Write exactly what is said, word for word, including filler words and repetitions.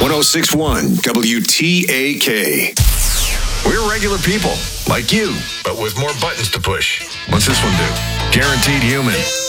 oh six point one W T A K. We're regular people, like you, but with more buttons to push. What's this one do? Guaranteed Human.